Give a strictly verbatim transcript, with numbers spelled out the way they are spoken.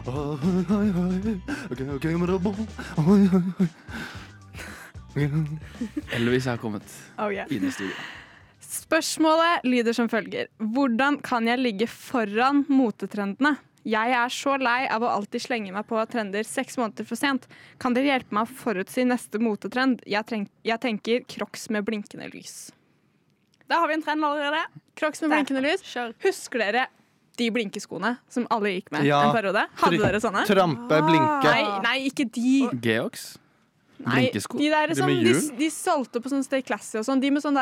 Elvis har kommet Oh, yeah. inn i studio. Spørsmålet lyder som følger. Hvordan kan jeg ligge foran motetrendene? Jeg er så lei av å alltid slenge meg på trender seks måneder for sent. Kan dere hjelpe meg å forutsi neste motetrend? Jeg, treng, jeg tenker Crocs med blinkende lys. Da har vi en trend allerede. Crocs med Der. blinkende lys. Kjør. Husker dere de blinkeskoene som alle gikk med Ja. en periode? Hadde Tryk- dere sånne? Trampe, blinke. Nei, nei, ikke de. Geox? Nei, Blinkesko? de der De som med de, hjul? de solgte på sånn Stay Classy og sånn. De med sånn